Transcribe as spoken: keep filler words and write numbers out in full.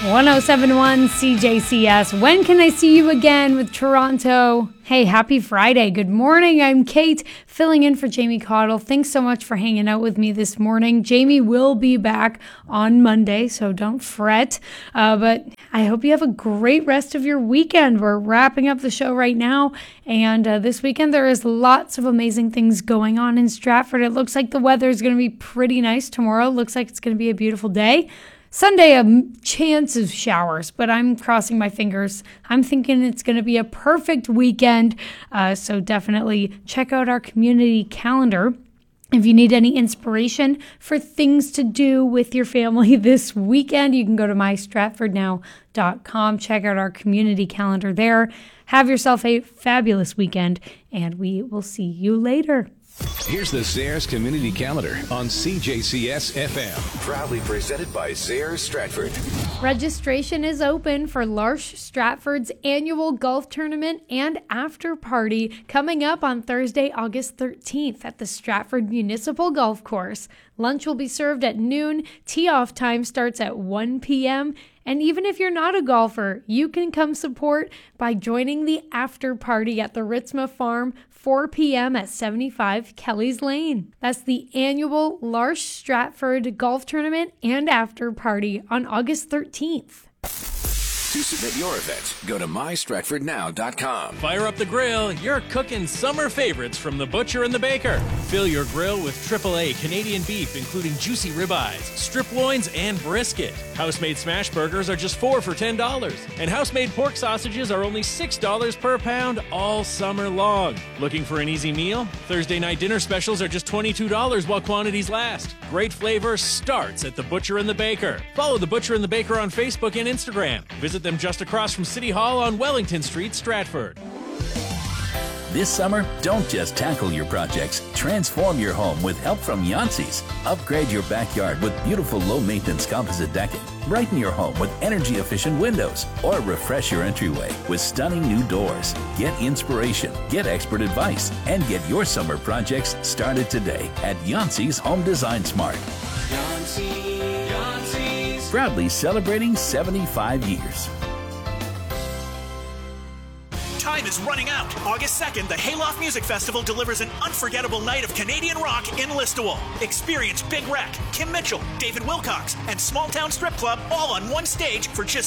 one oh seven point one C J C S. When can I see you again with Toronto? Hey, happy Friday. Good morning. I'm Kate, filling in for Jamie Cottle. Thanks so much for hanging out with me this morning. Jamie will be back on Monday, so don't fret. Uh, but I hope you have a great rest of your weekend. We're wrapping up the show right now, and uh, this weekend there is lots of amazing things going on in Stratford. It looks like the weather is going to be pretty nice tomorrow. Looks like it's going to be a beautiful day. Sunday, a chance of showers, but I'm crossing my fingers. I'm thinking it's going to be a perfect weekend, uh, so definitely check out our community calendar. If you need any inspiration for things to do with your family this weekend, you can go to my stratford now dot com. Check out our community calendar there. Have yourself a fabulous weekend, and we will see you later. Here's the Zehrs Community Calendar on C J C S F M. Proudly presented by Zehrs Stratford. Registration is open for L'Arche Stratford's annual golf tournament and after party coming up on Thursday, August thirteenth at the Stratford Municipal Golf Course. Lunch will be served at noon. Tee-off time starts at one p.m. And even if you're not a golfer, you can come support by joining the after party at the Ritzma Farm, four p.m. at seventy-five Kelly's Lane. That's the annual L'Arche Stratford Golf Tournament and after party on August thirteenth. To submit your event, go to my stratford now dot com. Fire up the grill. You're cooking summer favorites from the butcher and the baker. Fill your grill with triple A Canadian beef, including juicy ribeyes, strip loins, and brisket. House-made smash burgers are just four for ten dollars. And house-made pork sausages are only six dollars per pound all summer long. Looking for an easy meal? Thursday night dinner specials are just twenty-two dollars while quantities last. Great flavor starts at the butcher and the baker. Follow the butcher and the baker on Facebook and Instagram. Visit them just across from City Hall on Wellington Street, Stratford. This summer, don't just tackle your projects. Transform your home with help from Yancey's. Upgrade your backyard with beautiful low-maintenance composite decking. Brighten your home with energy-efficient windows. Or refresh your entryway with stunning new doors. Get inspiration, get expert advice, and get your summer projects started today at Yancey's Home Design Smart. Yancey, Yancey's. Proudly celebrating seventy-five years. Time is running out. August second, the Hayloft Music Festival delivers an unforgettable night of Canadian rock in Listowel. Experience Big Wreck, Kim Mitchell, David Wilcox, and Small Town Strip Club all on one stage for just